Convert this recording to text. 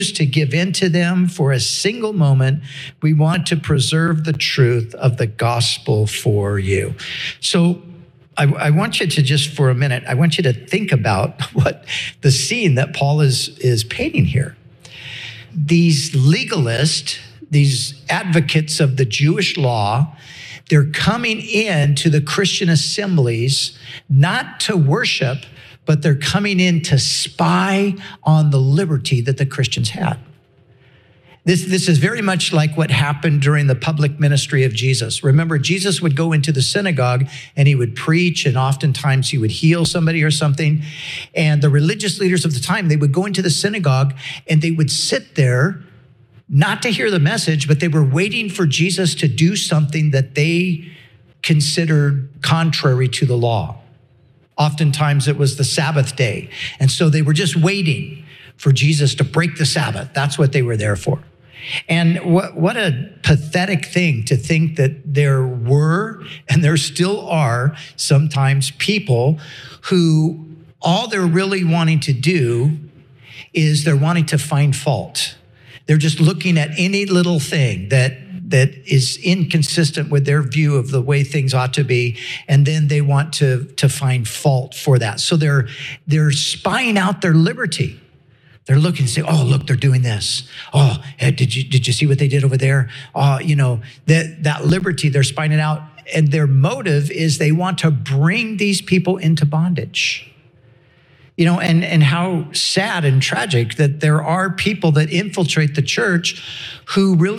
to give in to them for a single moment. We want to preserve the truth of the gospel for you. So I want you to just for a minute, I want you to think about what the scene that Paul is painting here. These legalists, these advocates of the Jewish law, they're coming in to the Christian assemblies, not to worship, but they're coming in to spy on the liberty that the Christians had. This is very much like what happened during the public ministry of Jesus. Remember, Jesus would go into the synagogue and he would preach, and oftentimes he would heal somebody or something. And the religious leaders of the time, they would go into the synagogue and they would sit there not to hear the message, but they were waiting for Jesus to do something that they considered contrary to the law. Oftentimes it was the Sabbath day. And so they were just waiting for Jesus to break the Sabbath. That's what they were there for. And what a pathetic thing to think that there were, and there still are, sometimes people who all they're really wanting to do is they're wanting to find fault. They're just looking at any little thing that is inconsistent with their view of the way things ought to be, and then they want to find fault for that. So they're spying out their liberty. They're looking and say, oh, look, they're doing this. Oh, did you see what they did over there? Oh, that liberty, they're spying it out. And their motive is they want to bring these people into bondage. And how sad and tragic that there are people that infiltrate the church who really